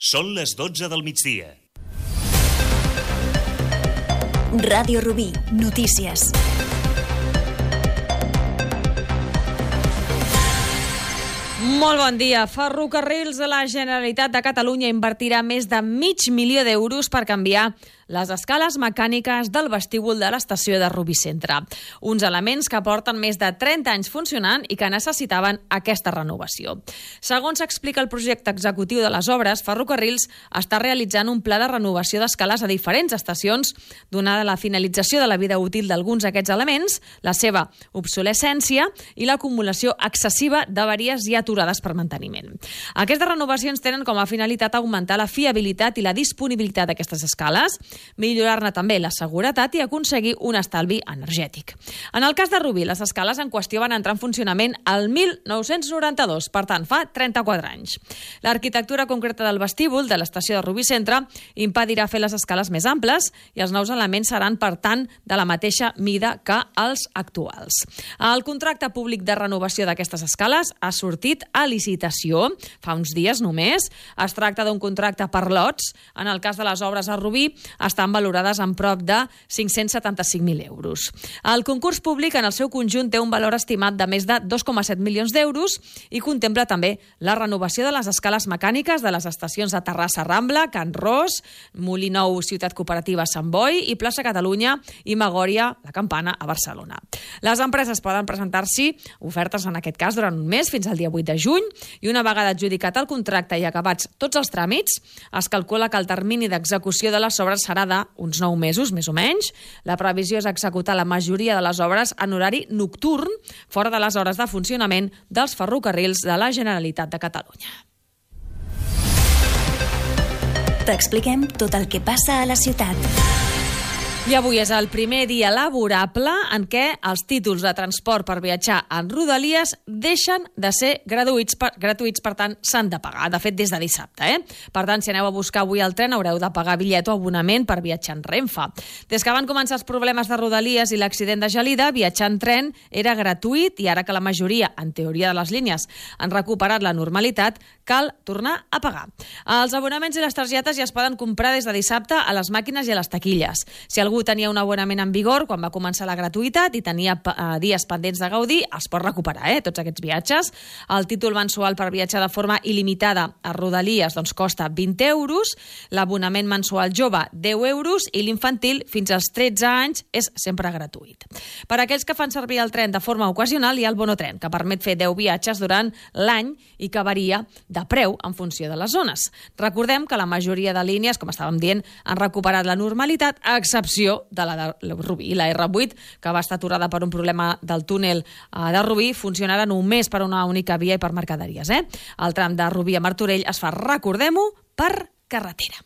Són les 12 del migdia. Ràdio Rubí, notícies. Molt bon dia. Ferrocarrils de la Generalitat de Catalunya invertirà més de $500.000 d'euros per canviar les escales mecàniques del vestíbul de l'estació de Rubí Centre. Uns elements que porten més de 30 anys funcionant i que necessitaven aquesta renovació. Segons explica el projecte executiu de les obres, Ferrocarrils està realitzant un pla de renovació d'escales a diferents estacions, donada la finalització de la vida útil d'alguns d'aquests elements, la seva obsolescència i l'acumulació excessiva d'avaries i aturades per manteniment. Aquestes renovacions tenen com a finalitat augmentar la fiabilitat i la disponibilitat d'aquestes escales, millorar-ne també la seguretat i aconseguir un estalvi energètic. En el cas de Rubí, les escales en qüestió van entrar en funcionament el 1992, per tant, fa 34 anys. L'arquitectura concreta del vestíbul de l'estació de Rubí Centre impedirà fer les escales més amples i els nous elements seran, per tant, de la mateixa mida que els actuals. El contracte públic de renovació d'aquestes escales ha sortit a licitació fa uns dies només. Es tracta d'un contracte per lots. En el cas de les obres a Rubí, estan valorades en prop de 575.000 euros. El concurs públic en el seu conjunt té un valor estimat de més de 2,7 milions d'euros i contempla també la renovació de les escales mecàniques de les estacions de Terrassa Rambla, Can Ros, Molí Nou Ciutat Cooperativa Sant Boi i Plaça Catalunya i Magòria, la Campana, a Barcelona. Les empreses poden presentar-s'hi ofertes en aquest cas durant un mes fins al dia 8 de juny i una vegada adjudicat el contracte i acabats tots els tràmits, es calcula que el termini d'execució de les obres serà d'uns 9 mesos, més o menys. La previsió és executar la majoria de les obres en horari nocturn, fora de les hores de funcionament dels ferrocarrils de la Generalitat de Catalunya. T'expliquem tot el que passa a la ciutat. I avui és el primer dia laborable en què els títols de transport per viatjar en Rodalies deixen de ser gratuïts, per tant, s'han de pagar. De fet, des de dissabte, Per tant, si aneu a buscar avui el tren, haureu de pagar bitllet o abonament per viatjar en Renfe. Des que van començar els problemes de Rodalies i l'accident de Gelida, viatjar en tren era gratuït i ara que la majoria, en teoria de les línies, han recuperat la normalitat, cal tornar a pagar. Els abonaments i les targetes ja es poden comprar des de dissabte a les màquines i a les taquilles. Si algú tenia un abonament en vigor quan va començar la gratuïtat i tenia dies pendents de gaudir, es pot recuperar, tots aquests viatges. El títol mensual per viatjar de forma il·limitada a Rodalies costa 20 euros, l'abonament mensual jove 10 euros i l'infantil fins als 13 anys és sempre gratuït. Per a aquells que fan servir el tren de forma ocasional hi ha el bonotren, que permet fer 10 viatges durant l'any i que varia de preu en funció de les zones. Recordem que la majoria de línies, com estàvem dient, han recuperat la normalitat, a excepció de la de Rubí. La R8, que va estar aturada per un problema del túnel de Rubí, funcionarà només per una única via i per mercaderies. El tram de Rubí a Martorell es fa, recordem-ho, per carretera.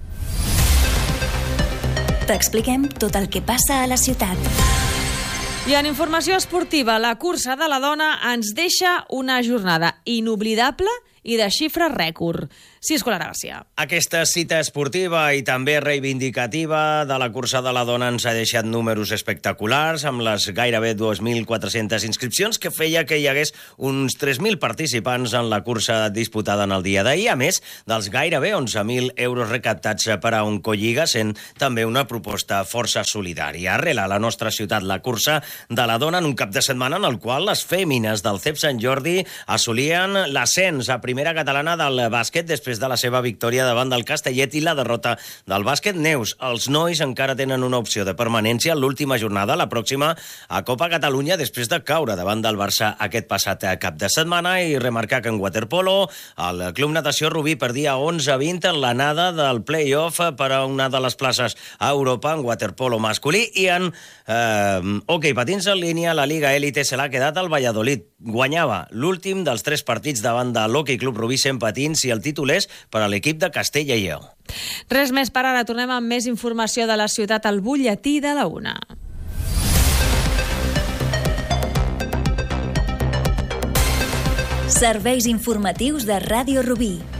T'expliquem tot el que passa a la ciutat. I en informació esportiva, la cursa de la dona ens deixa una jornada inoblidable i de xifra rècord. Cisco Lara Garcia. Aquesta cita esportiva i també reivindicativa de la cursa de la dona ens ha deixat números espectaculars, amb les gairebé 2.400 inscripcions que feia que hi hagués uns 3.000 participants en la cursa disputada en el dia d'ahir, a més dels gairebé 11.000 euros recaptats per a Oncolliga, sent també una proposta força solidària. Arrela a la nostra ciutat la cursa de la dona en un cap de setmana en el qual les fèmines del CEP Sant Jordi assolien l'ascens a primera catalana del bàsquet després de la seva victòria davant del Castellet i la derrota del bàsquet Neus. Els nois encara tenen una opció de permanència en l'última jornada, la pròxima a Copa Catalunya, després de caure davant del Barça aquest passat cap de setmana, i remarcar que en waterpolo el Club Natació Rubí perdia 11-20 en l'anada del play-off per a una de les places a Europa en waterpolo masculí, i en hoquei patins en línia la Liga Élite se l'ha quedat al Valladolid. Guanyava l'últim dels 3 partits davant de l'Hockey Club Rubí 100 patins i el títol és per a l'equip de Castella i Lleó. Res més per ara, tornem amb més informació de la ciutat al butlletí de la 1. Serveis informatius de Ràdio Rubí.